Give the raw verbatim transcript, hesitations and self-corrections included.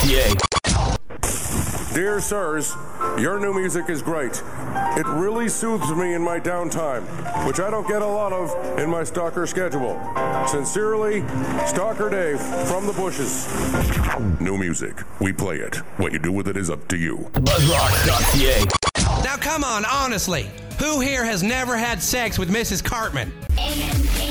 C A. Dear sirs, your new music is great. It really soothes me in my downtime, which I don't get a lot of in my stalker schedule. Sincerely, Stalker Dave from the bushes. New music. We play it. What you do with it is up to you. Buzzrock dot C A. Now come on, honestly. Who here has never had sex with Missus Cartman?